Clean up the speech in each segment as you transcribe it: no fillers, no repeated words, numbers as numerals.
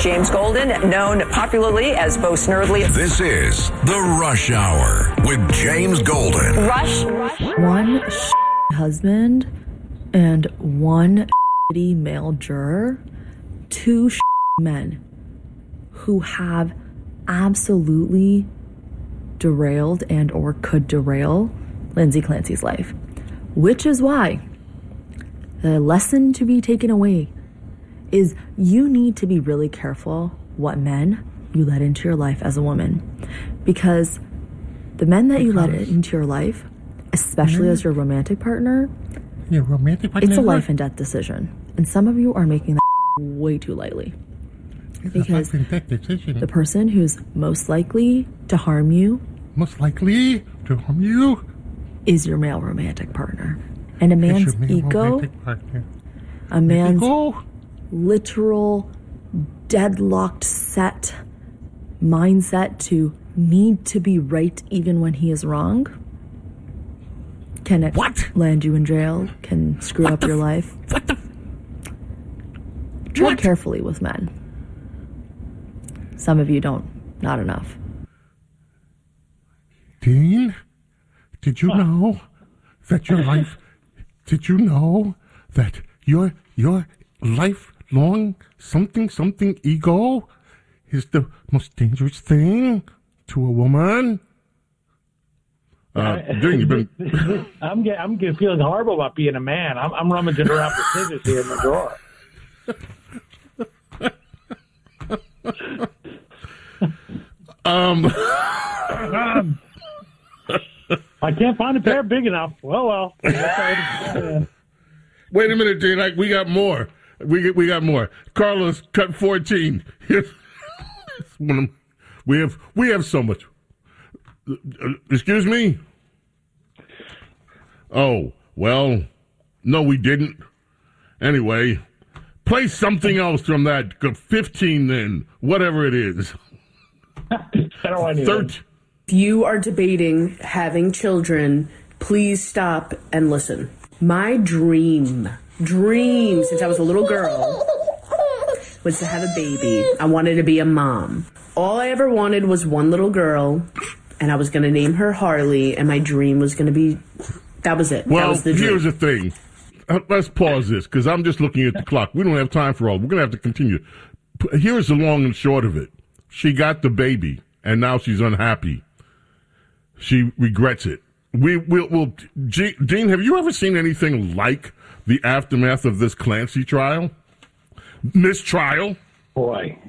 James Golden, known popularly as Bo Snerdley. This is The Rush Hour with James Golden. Rush. One husband and one male juror, two men who have absolutely derailed and or could derail Lindsay Clancy's life, which is why the lesson to be taken away is you need to be really careful what men you let into your life as a woman, because the men that you let into your life, especially as your romantic partner, it's a life and death decision, and some of you are making that way too lightly. Because the person who's most likely to harm you is your male romantic partner. And a man's ego, a man's literal deadlocked set mindset to need to be right even when he is wrong, can it land you in jail, can screw up your life. Tread carefully with men. Some of you don't. Not enough. Dean, did you know that your life? Did you know that your lifelong something ego is the most dangerous thing to a woman? Dean, you've been. I'm feeling horrible about being a man. I'm rummaging around for scissors here in the drawer. I can't find a pair big enough. Well. Wait a minute, Dean. We got more. We got more. Carlos, cut 14. We have so much. Excuse me? Oh, well, no, we didn't. Anyway, play something else from that 15 then, whatever it is. I don't want anything. If you are debating having children, please stop and listen. My dream since I was a little girl was to have a baby. I wanted to be a mom. All I ever wanted was one little girl, and I was going to name her Harley, and my dream was going to be, that was it. Well, that was the dream. Here's the thing. Let's pause this, because I'm just looking at the clock. We don't have time for all. We're going to have to continue. Here's the long and short of it. She got the baby, and now she's unhappy. She regrets it. Dean, have you ever seen anything like the aftermath of this Clancy trial? Mistrial? Boy,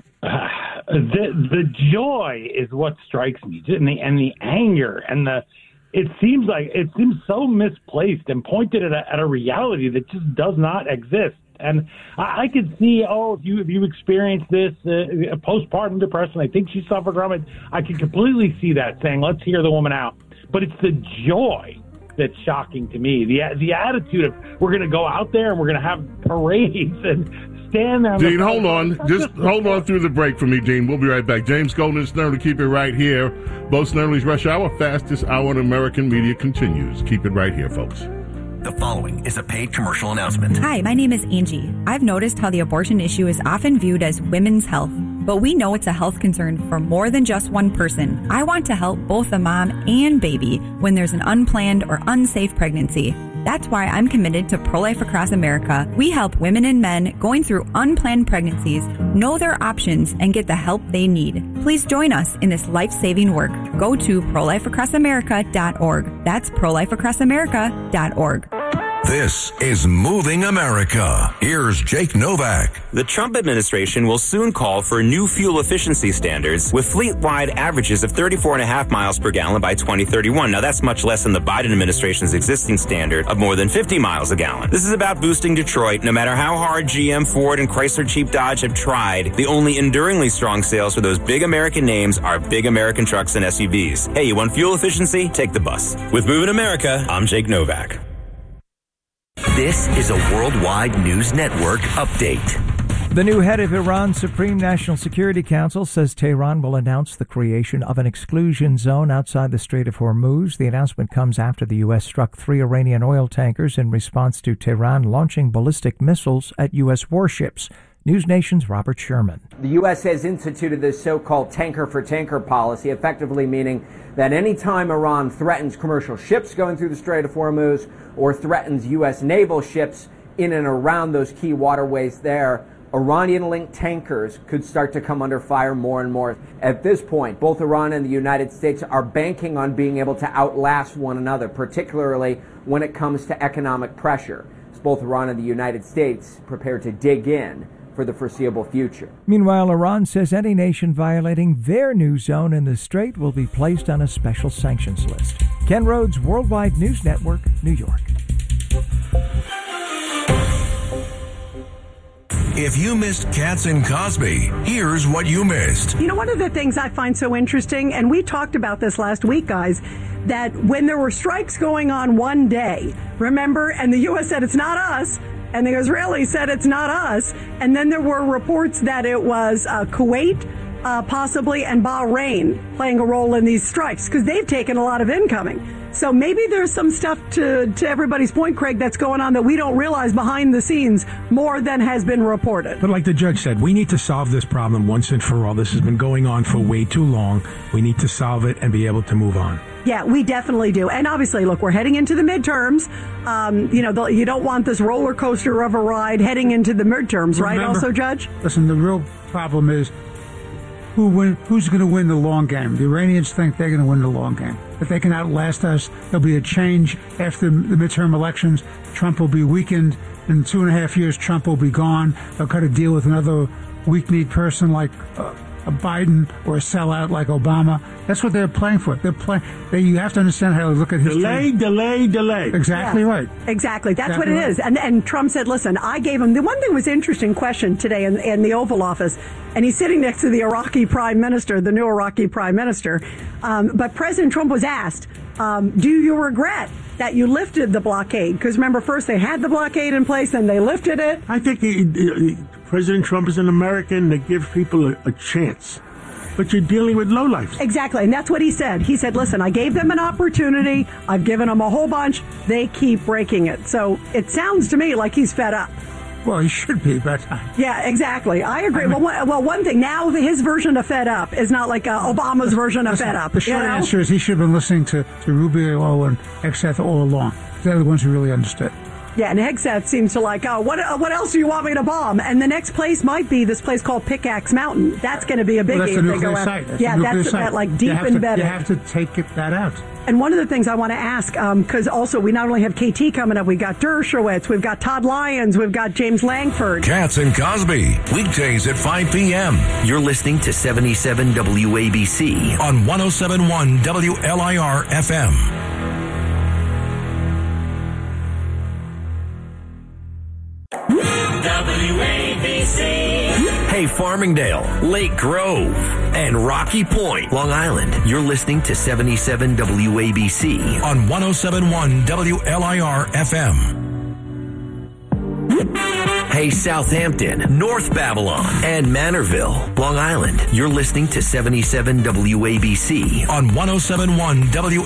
the joy is what strikes me, and the anger, and it seems so misplaced and pointed at a reality that just does not exist. And I could see, if you experience this postpartum depression, I think she suffered from it. I can completely see that, saying, let's hear the woman out. But it's the joy that's shocking to me. The attitude of we're going to go out there and we're going to have parades and stand there. Dean, hold on. Just hold on through the break for me, Dean. We'll be right back. James Golden and Snerdley, keep it right here. Bo Snerdley's Rush Hour, fastest hour in American media, continues. Keep it right here, folks. The following is a paid commercial announcement. Hi, my name is Angie. I've noticed how the abortion issue is often viewed as women's health, but we know it's a health concern for more than just one person. I want to help both the mom and baby when there's an unplanned or unsafe pregnancy. That's why I'm committed to Pro-Life Across America. We help women and men going through unplanned pregnancies know their options and get the help they need. Please join us in this life-saving work. Go to prolifeacrossamerica.org. That's prolifeacrossamerica.org. This is Moving America. Here's Jake Novak. The Trump administration will soon call for new fuel efficiency standards with fleet-wide averages of 34.5 miles per gallon by 2031. Now, that's much less than the Biden administration's existing standard of more than 50 miles a gallon. This is about boosting Detroit. No matter how hard GM, Ford, and Chrysler Jeep Dodge have tried, the only enduringly strong sales for those big American names are big American trucks and SUVs. Hey, you want fuel efficiency? Take the bus. With Moving America, I'm Jake Novak. This is a Worldwide News Network update. The new head of Iran's Supreme National Security Council says Tehran will announce the creation of an exclusion zone outside the Strait of Hormuz. The announcement comes after the U.S. struck 3 Iranian oil tankers in response to Tehran launching ballistic missiles at U.S. warships. News Nation's Robert Sherman. The U.S. has instituted this so-called tanker-for-tanker policy, effectively meaning that any time Iran threatens commercial ships going through the Strait of Hormuz or threatens U.S. naval ships in and around those key waterways there, Iranian-linked tankers could start to come under fire more and more. At this point, both Iran and the United States are banking on being able to outlast one another, particularly when it comes to economic pressure. As both Iran and the United States prepare to dig in for the foreseeable future. Meanwhile, Iran says any nation violating their new zone in the Strait will be placed on a special sanctions list. Ken Rhodes, Worldwide News Network, New York. If you missed Katz and Cosby, here's what you missed. You know, one of the things I find so interesting, and we talked about this last week, guys, that when there were strikes going on one day, remember, and the U.S. said it's not us, and the Israelis said it's not us, and then there were reports that it was Kuwait, possibly, and Bahrain playing a role in these strikes, because they've taken a lot of incoming. So maybe there's some stuff, to everybody's point, Craig, that's going on that we don't realize behind the scenes more than has been reported. But like the judge said, we need to solve this problem once and for all. This has been going on for way too long. We need to solve it and be able to move on. Yeah, we definitely do. And obviously, look, we're heading into the midterms. You don't want this roller coaster of a ride heading into the midterms, right? Also, Judge? Listen, the real problem is who's going to win the long game. The Iranians think they're going to win the long game. If they can outlast us, there'll be a change after the midterm elections. Trump will be weakened. In 2.5 years, Trump will be gone. They'll cut a deal with another weak-kneed person like a Biden or a sellout like Obama. That's what they're playing for. You have to understand how to look at history. Delay. Exactly right. Exactly. That's what it is. And Trump said, listen, I gave him, the one thing was interesting question today in the Oval Office, and he's sitting next to the Iraqi prime minister, the new Iraqi prime minister. But President Trump was asked, do you regret that you lifted the blockade? Because remember, first they had the blockade in place, then they lifted it. I think President Trump is an American that gives people a chance. But you're dealing with lowlifes. Exactly, and that's what he said. He said, listen, I gave them an opportunity. I've given them a whole bunch. They keep breaking it. So it sounds to me like he's fed up. Well, he should be, but... Yeah, exactly. I agree. Well, one thing, now his version of fed up is not like Obama's version of fed up. The short answer is he should have been listening to Rubio and Hegseth all along. They're the ones who really understood. Yeah, and Hegseth seems to like, what else do you want me to bomb? And the next place might be this place called Pickaxe Mountain. That's going to be a biggie. Well, that's the nuclear site. That's that like deep embedded. You have to take that out. And one of the things I want to ask, because also we not only have KT coming up, we've got Dershowitz, we've got Todd Lyons, we've got James Langford. Katz and Cosby, weekdays at 5 p.m. You're listening to 77 WABC on 107.1 WLIR FM. WABC. Hey, Farmingdale, Lake Grove, and Rocky Point, Long Island. You're listening to 77 WABC on 107.1 WLIR FM. Hey, Southampton, North Babylon, and Manorville, Long Island. You're listening to 77 WABC on 107.1 WLIR